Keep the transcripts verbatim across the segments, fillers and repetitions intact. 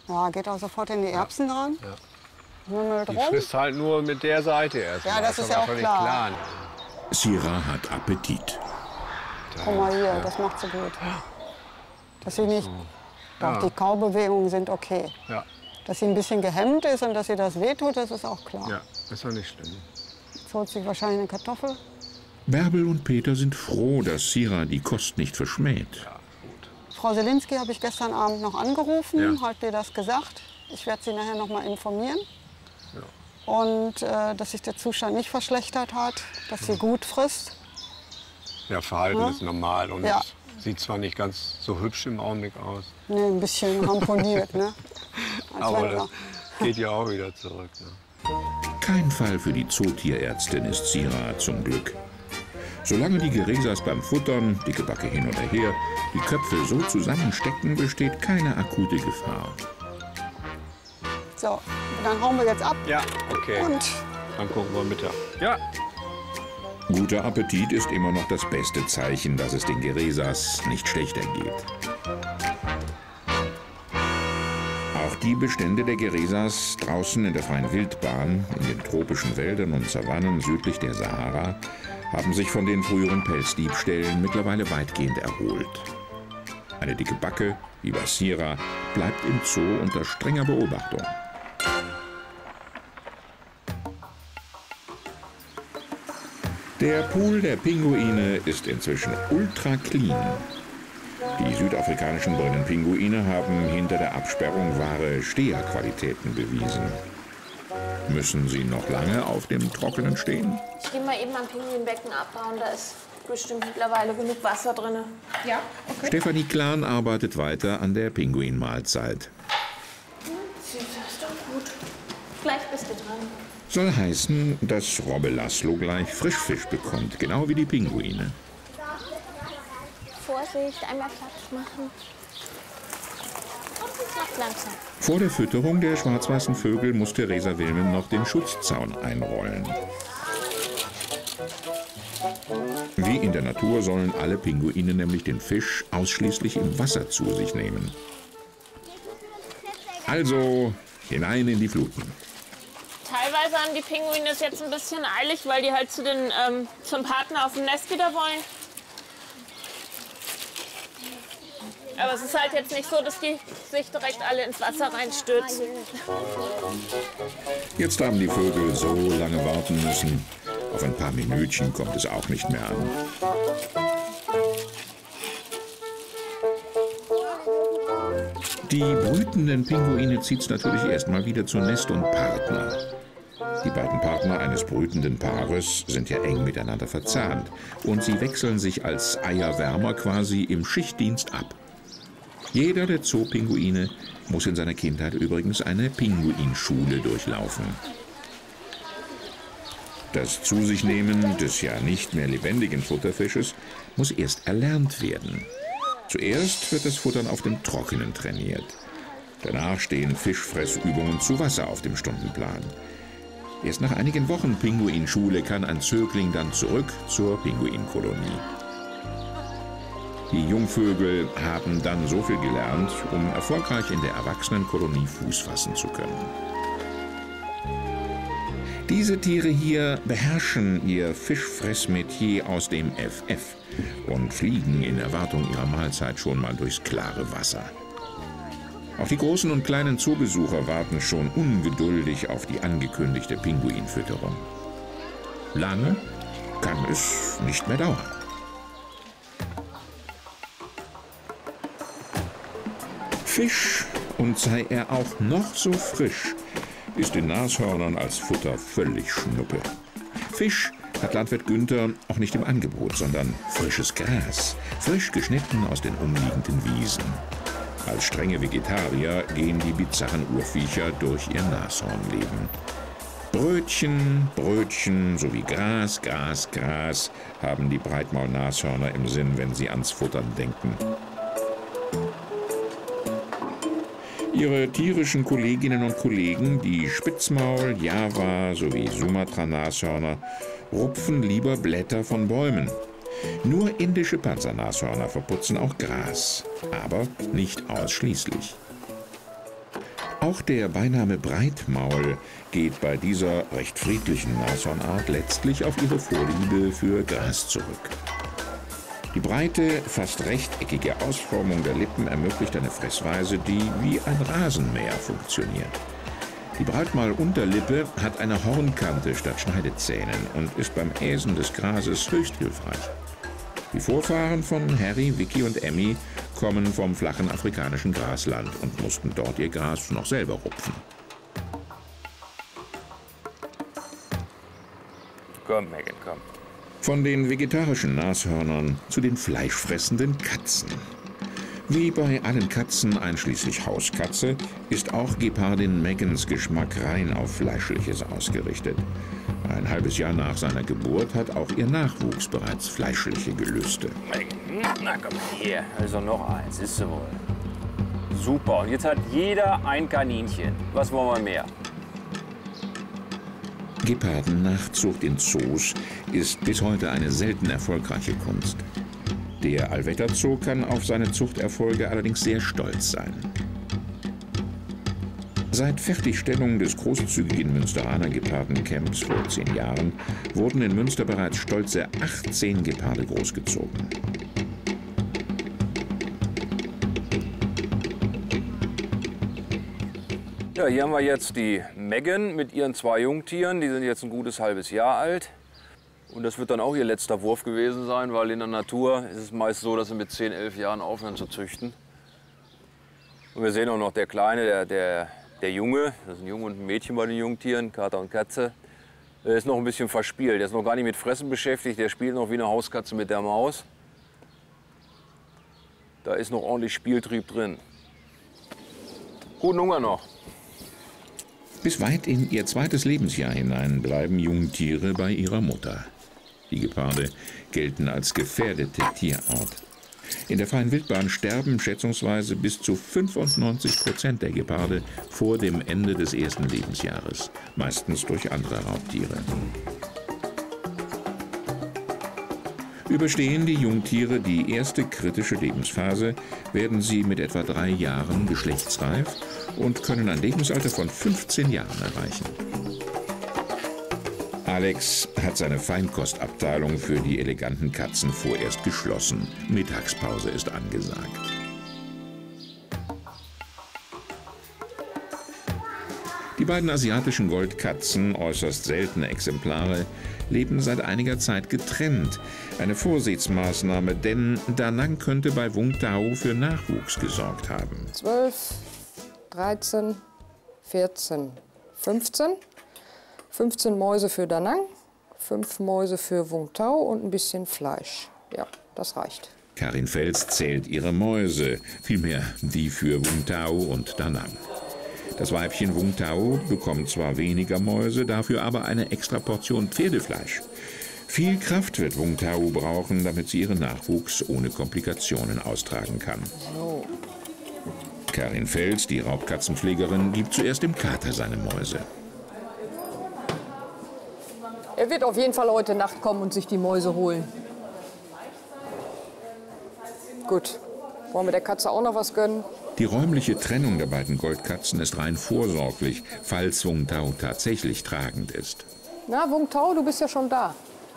Ja, geht auch sofort in die Erbsen ja. dran. Ja. Mümmelt Die rum. frisst halt nur mit der Seite erst. Ja, das, das ist ja auch klar. klar. Sira hat Appetit. Guck mal hier, ja. das macht sie gut. Dass sie nicht, so. Doch ja. die Kaubewegungen sind okay. Ja. Dass sie ein bisschen gehemmt ist und dass sie das wehtut, das ist auch klar. Ja, ist doch nicht schlimm. Jetzt holt sich wahrscheinlich eine Kartoffel. Bärbel und Peter sind froh, dass Sira die Kost nicht verschmäht. Ja, gut. Frau Selinski habe ich gestern Abend noch angerufen, ja. hat mir das gesagt. Ich werde sie nachher noch mal informieren. Ja. Und äh, dass sich der Zustand nicht verschlechtert hat, dass sie gut frisst. Ja, Verhalten ja? ist normal und ja. sieht zwar nicht ganz so hübsch im Augenblick aus. Nee, ein bisschen ramponiert, ne? Als aber das geht ja auch wieder zurück. Ne? Kein Fall für die Zootierärztin ist Sira zum Glück. Solange die Geresas beim Futtern, dicke Backe hin oder her, die Köpfe so zusammenstecken, besteht keine akute Gefahr. So, dann hauen wir jetzt ab. Ja, okay. Und dann gucken wir Mittag. Ja. Guter Appetit ist immer noch das beste Zeichen, dass es den Geresas nicht schlechter geht. Auch die Bestände der Geresas draußen in der freien Wildbahn, in den tropischen Wäldern und Savannen südlich der Sahara, haben sich von den früheren Pelzdiebstählen mittlerweile weitgehend erholt. Eine dicke Backe, wie bei Sira, bleibt im Zoo unter strenger Beobachtung. Der Pool der Pinguine ist inzwischen ultra clean. Die südafrikanischen Brennenpinguine haben hinter der Absperrung wahre Steherqualitäten bewiesen. Müssen sie noch lange auf dem Trockenen stehen? Ich gehe mal eben am Pinguinbecken abbauen, da ist bestimmt mittlerweile genug Wasser drin. Ja, okay. Stefanie Klan arbeitet weiter an der Pinguinmahlzeit. Hm, süß, ist doch gut. Gleich bist du dran. Soll heißen, dass Robbe Laszlo gleich Frischfisch bekommt, genau wie die Pinguine. Vorsicht, einmal Platz machen. Und es macht langsam. Vor der Fütterung der schwarz-weißen Vögel muss Theresa Wilmen noch den Schutzzaun einrollen. Wie in der Natur sollen alle Pinguine nämlich den Fisch ausschließlich im Wasser zu sich nehmen. Also hinein in die Fluten. Teilweise haben die Pinguine es jetzt ein bisschen eilig, weil die halt zu den, ähm, zum Partner auf dem Nest wieder wollen. Aber es ist halt jetzt nicht so, dass die sich direkt alle ins Wasser reinstürzen. Jetzt haben die Vögel so lange warten müssen. Auf ein paar Minütchen kommt es auch nicht mehr an. Die brütenden Pinguine zieht es natürlich erstmal wieder zu Nest und Partner. Die beiden Partner eines brütenden Paares sind ja eng miteinander verzahnt. Und sie wechseln sich als Eierwärmer quasi im Schichtdienst ab. Jeder der Zoopinguine muss in seiner Kindheit übrigens eine Pinguinschule durchlaufen. Das Zu sich Nehmen des ja nicht mehr lebendigen Futterfisches muss erst erlernt werden. Zuerst wird das Futtern auf dem Trockenen trainiert. Danach stehen Fischfressübungen zu Wasser auf dem Stundenplan. Erst nach einigen Wochen Pinguinschule kann ein Zögling dann zurück zur Pinguinkolonie. Die Jungvögel haben dann so viel gelernt, um erfolgreich in der Erwachsenenkolonie Fuß fassen zu können. Diese Tiere hier beherrschen ihr Fischfressmetier aus dem F F und fliegen in Erwartung ihrer Mahlzeit schon mal durchs klare Wasser. Auch die großen und kleinen Zoobesucher warten schon ungeduldig auf die angekündigte Pinguinfütterung. Lange kann es nicht mehr dauern. Fisch, und sei er auch noch so frisch, ist den Nashörnern als Futter völlig Schnuppe. Fisch hat Landwirt Günther auch nicht im Angebot, sondern frisches Gras, frisch geschnitten aus den umliegenden Wiesen. Als strenge Vegetarier gehen die bizarren Urviecher durch ihr Nashornleben. Brötchen, Brötchen sowie Gras, Gras, Gras haben die Breitmaulnashörner im Sinn, wenn sie ans Futtern denken. Ihre tierischen Kolleginnen und Kollegen, die Spitzmaul-, Java- sowie Sumatra-Nashörner, rupfen lieber Blätter von Bäumen. Nur indische Panzernashörner verputzen auch Gras, aber nicht ausschließlich. Auch der Beiname Breitmaul geht bei dieser recht friedlichen Nashornart letztlich auf ihre Vorliebe für Gras zurück. Die breite, fast rechteckige Ausformung der Lippen ermöglicht eine Fressweise, die wie ein Rasenmäher funktioniert. Die Breitmaul-Unterlippe hat eine Hornkante statt Schneidezähnen und ist beim Äsen des Grases höchst hilfreich. Die Vorfahren von Harry, Vicky und Emmy kommen vom flachen afrikanischen Grasland und mussten dort ihr Gras noch selber rupfen. Komm, Megan, komm. Von den vegetarischen Nashörnern zu den fleischfressenden Katzen. Wie bei allen Katzen, einschließlich Hauskatze, ist auch Gepardin Megans Geschmack rein auf Fleischliches ausgerichtet. Ein halbes Jahr nach seiner Geburt hat auch ihr Nachwuchs bereits fleischliche Gelüste. Megan, na komm hier. Also noch eins, ist so wohl. Super, und jetzt hat jeder ein Kaninchen. Was wollen wir mehr? Gepardennachzucht in Zoos ist bis heute eine selten erfolgreiche Kunst. Der Allwetter Zoo kann auf seine Zuchterfolge allerdings sehr stolz sein. Seit Fertigstellung des großzügigen Münsteraner Gepardencamps vor zehn Jahren wurden in Münster bereits stolze achtzehn Geparde großgezogen. Ja, hier haben wir jetzt die Megan mit ihren zwei Jungtieren. Die sind jetzt ein gutes halbes Jahr alt. Und das wird dann auch ihr letzter Wurf gewesen sein, weil in der Natur ist es meist so, dass sie mit zehn, elf Jahren aufhören zu züchten. Und wir sehen auch noch der Kleine, der, der, der Junge, das ist ein Junge und ein Mädchen bei den Jungtieren, Kater und Katze. Der ist noch ein bisschen verspielt, der ist noch gar nicht mit Fressen beschäftigt, der spielt noch wie eine Hauskatze mit der Maus. Da ist noch ordentlich Spieltrieb drin. Guten Hunger noch. Bis weit in ihr zweites Lebensjahr hinein bleiben Jungtiere bei ihrer Mutter. Die Geparde gelten als gefährdete Tierart. In der freien Wildbahn sterben schätzungsweise bis zu fünfundneunzig Prozent der Geparde vor dem Ende des ersten Lebensjahres, meistens durch andere Raubtiere. Überstehen die Jungtiere die erste kritische Lebensphase, werden sie mit etwa drei Jahren geschlechtsreif und können ein Lebensalter von fünfzehn Jahren erreichen. Alex hat seine Feinkostabteilung für die eleganten Katzen vorerst geschlossen. Mittagspause ist angesagt. Die beiden asiatischen Goldkatzen, äußerst seltene Exemplare, leben seit einiger Zeit getrennt. Eine Vorsichtsmaßnahme, denn Da Nang könnte bei Vung Tau für Nachwuchs gesorgt haben. zwölf, dreizehn, vierzehn, fünfzehn. fünfzehn Mäuse für Da Nang, fünf Mäuse für Vung Tau und ein bisschen Fleisch. Ja, das reicht. Karin Fels zählt ihre Mäuse, vielmehr die für Vung Tau und Da Nang. Das Weibchen Vung Tau bekommt zwar weniger Mäuse, dafür aber eine extra Portion Pferdefleisch. Viel Kraft wird Vung Tau brauchen, damit sie ihren Nachwuchs ohne Komplikationen austragen kann. So. Karin Fels, die Raubkatzenpflegerin, gibt zuerst dem Kater seine Mäuse. Er wird auf jeden Fall heute Nacht kommen und sich die Mäuse holen. Gut. Wollen wir der Katze auch noch was gönnen? Die räumliche Trennung der beiden Goldkatzen ist rein vorsorglich, falls Vung Tau tatsächlich tragend ist. Na, Vung Tau, du bist ja schon da.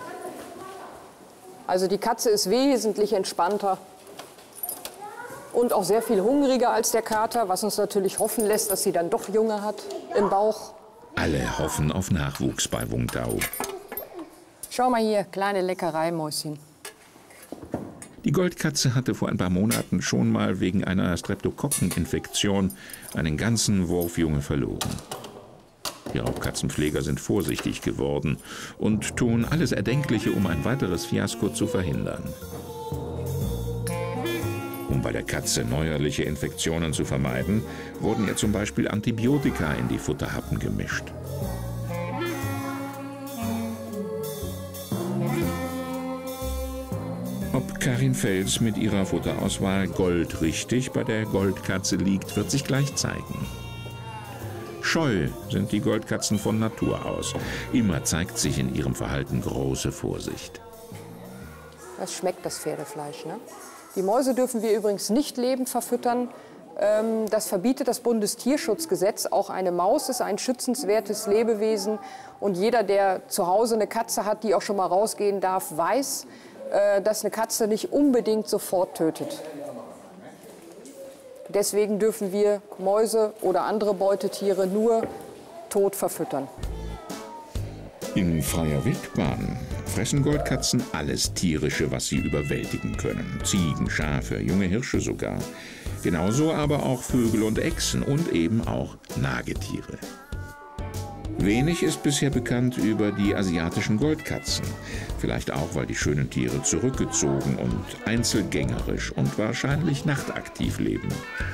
Also die Katze ist wesentlich entspannter und auch sehr viel hungriger als der Kater, was uns natürlich hoffen lässt, dass sie dann doch Junge hat im Bauch. Alle hoffen auf Nachwuchs bei Vung Tau. Schau mal hier, kleine Leckerei, Mäuschen. Die Goldkatze hatte vor ein paar Monaten schon mal wegen einer Streptokokkeninfektion einen ganzen Wurf Junge verloren. Die Raubkatzenpfleger sind vorsichtig geworden und tun alles Erdenkliche, um ein weiteres Fiasko zu verhindern. Um bei der Katze neuerliche Infektionen zu vermeiden, wurden ihr zum Beispiel Antibiotika in die Futterhappen gemischt. Ob Karin Fels mit ihrer Futterauswahl goldrichtig bei der Goldkatze liegt, wird sich gleich zeigen. Scheu sind die Goldkatzen von Natur aus. Immer zeigt sich in ihrem Verhalten große Vorsicht. Das schmeckt, das Pferdefleisch, ne? Die Mäuse dürfen wir übrigens nicht lebend verfüttern. Ähm, das verbietet das Bundestierschutzgesetz. Auch eine Maus ist ein schützenswertes Lebewesen. Und jeder, der zu Hause eine Katze hat, die auch schon mal rausgehen darf, weiß, äh, dass eine Katze nicht unbedingt sofort tötet. Deswegen dürfen wir Mäuse oder andere Beutetiere nur tot verfüttern. In freier Wildbahn fressen Goldkatzen alles Tierische, was sie überwältigen können. Ziegen, Schafe, junge Hirsche sogar. Genauso aber auch Vögel und Echsen und eben auch Nagetiere. Wenig ist bisher bekannt über die asiatischen Goldkatzen. Vielleicht auch, weil die schönen Tiere zurückgezogen und einzelgängerisch und wahrscheinlich nachtaktiv leben.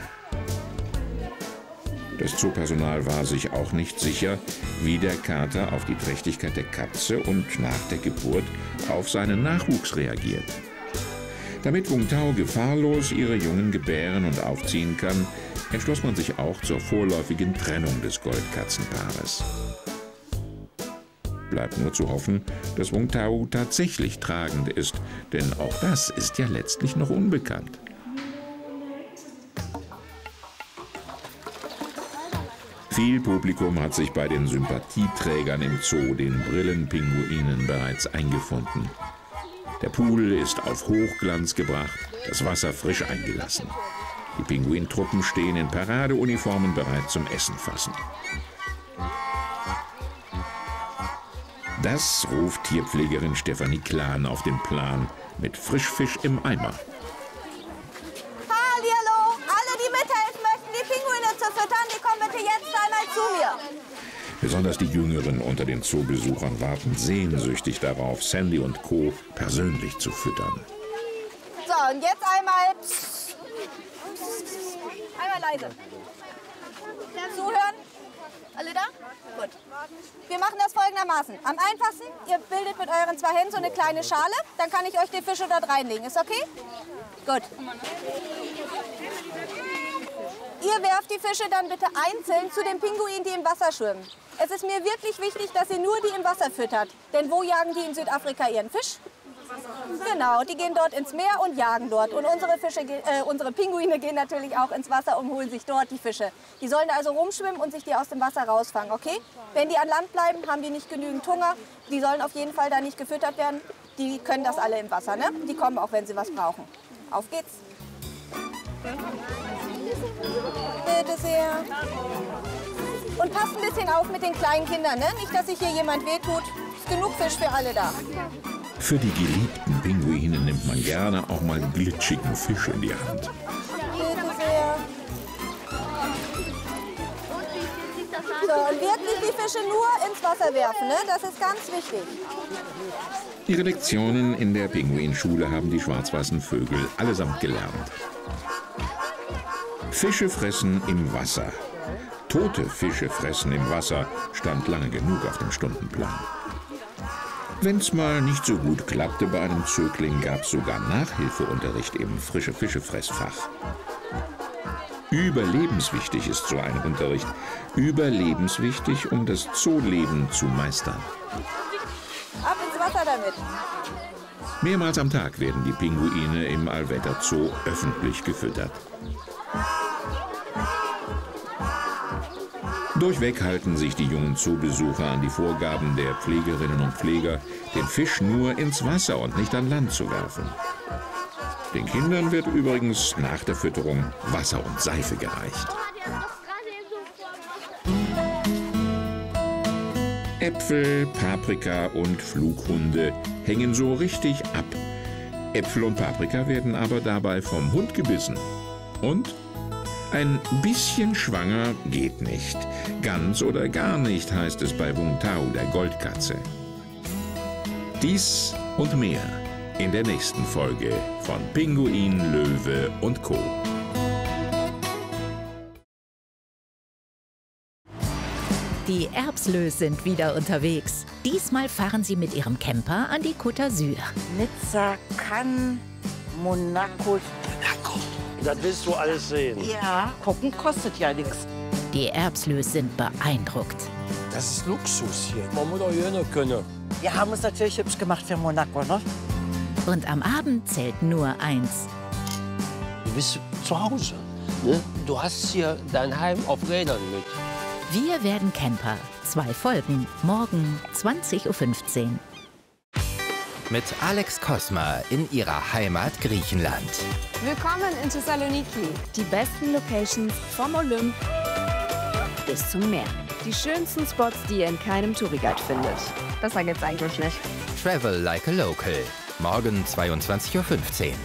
Das Zoopersonal war sich auch nicht sicher, wie der Kater auf die Trächtigkeit der Katze und nach der Geburt auf seinen Nachwuchs reagiert. Damit Vung Tau gefahrlos ihre Jungen gebären und aufziehen kann, entschloss man sich auch zur vorläufigen Trennung des Goldkatzenpaares. Bleibt nur zu hoffen, dass Vung Tau tatsächlich tragend ist, denn auch das ist ja letztlich noch unbekannt. Viel Publikum hat sich bei den Sympathieträgern im Zoo, den Brillenpinguinen, bereits eingefunden. Der Pool ist auf Hochglanz gebracht, das Wasser frisch eingelassen. Die Pinguintruppen stehen in Paradeuniformen bereit zum Essenfassen. Das ruft Tierpflegerin Stefanie Klan auf den Plan mit Frischfisch im Eimer. Hallihallo! Alle, die mithelfen möchten, die Pinguine zu füttern, die kommen bitte jetzt einmal zu mir. Besonders die Jüngeren unter den Zoobesuchern warten sehnsüchtig darauf, Sandy und Co. persönlich zu füttern. So, und jetzt einmal... Psst. Einmal leise. Zuhören. Alle da? Gut. Wir machen das folgendermaßen. Am einfachsten, ihr bildet mit euren zwei Händen so eine kleine Schale. Dann kann ich euch die Fische dort reinlegen. Ist okay? Gut. Ihr werft die Fische dann bitte einzeln zu den Pinguinen, die im Wasser schwimmen. Es ist mir wirklich wichtig, dass ihr nur die im Wasser füttert. Denn wo jagen die in Südafrika ihren Fisch? Genau, die gehen dort ins Meer und jagen dort. Und unsere, Fische, äh, unsere Pinguine gehen natürlich auch ins Wasser und holen sich dort die Fische. Die sollen also rumschwimmen und sich die aus dem Wasser rausfangen, okay? Wenn die an Land bleiben, haben die nicht genügend Hunger. Die sollen auf jeden Fall da nicht gefüttert werden. Die können das alle im Wasser, ne? Die kommen auch, wenn sie was brauchen. Auf geht's. Bitte sehr. Und passt ein bisschen auf mit den kleinen Kindern, ne? Nicht, dass sich hier jemand wehtut. Ist genug Fisch für alle da. Für die geliebten Pinguine nimmt man gerne auch mal einen glitschigen Fisch in die Hand. Bitte sehr. So, und wirklich die Fische nur ins Wasser werfen, ne? Das ist ganz wichtig. Ihre Lektionen in der Pinguinschule haben die schwarz-weißen Vögel allesamt gelernt. Fische fressen im Wasser. Tote Fische fressen im Wasser stand lange genug auf dem Stundenplan. Wenn's mal nicht so gut klappte bei einem Zögling, gab's sogar Nachhilfeunterricht im Frische-Fische-Fressfach. Überlebenswichtig ist so ein Unterricht. Überlebenswichtig, um das Zooleben zu meistern. Ab ins Wasser damit. Mehrmals am Tag werden die Pinguine im Allwetter Zoo öffentlich gefüttert. Durchweg halten sich die jungen Zoobesucher an die Vorgaben der Pflegerinnen und Pfleger, den Fisch nur ins Wasser und nicht an Land zu werfen. Den Kindern wird übrigens nach der Fütterung Wasser und Seife gereicht. Äpfel, Paprika und Flughunde hängen so richtig ab. Äpfel und Paprika werden aber dabei vom Hund gebissen. Und ein bisschen schwanger geht nicht. Ganz oder gar nicht, heißt es bei Vung Tau, der Goldkatze. Dies und mehr in der nächsten Folge von Pinguin, Löwe und Co. Die Erbslös sind wieder unterwegs. Diesmal fahren sie mit ihrem Camper an die Côte d'Azur. Nizza, Cannes, Monaco. Monaco. Das willst du alles sehen. Ja, gucken kostet ja nichts. Die Erbslös sind beeindruckt. Das ist Luxus hier. Man muss auch hier können. Wir haben es natürlich hübsch gemacht für Monaco, ne? Und am Abend zählt nur eins. Du bist zu Hause. Ne? Du hast hier dein Heim auf Rädern mit. Wir werden Camper. Zwei Folgen. Morgen zwanzig Uhr fünfzehn. Mit Alex Kosma in ihrer Heimat Griechenland. Willkommen in Thessaloniki. Die besten Locations vom Olymp bis zum Meer. Die schönsten Spots, die ihr in keinem Touriguide findet. Besser geht's eigentlich nicht. Travel like a local. Morgen zweiundzwanzig Uhr fünfzehn.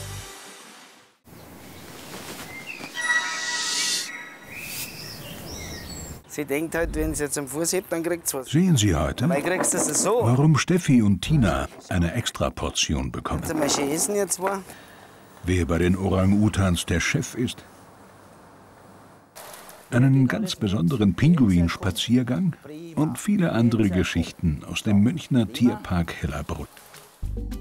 Sie denkt halt, wenn sie jetzt am Fuß hebt, dann kriegt sie was. Sehen Sie heute, Weil kriegst du es so. warum Steffi und Tina eine Extraportion bekommen. Zum Beispiel essen jetzt zwei. Wer bei den Orang-Utans der Chef ist. Einen ganz besonderen Pinguinspaziergang und viele andere Geschichten aus dem Münchner Tierpark Hellerbrunn.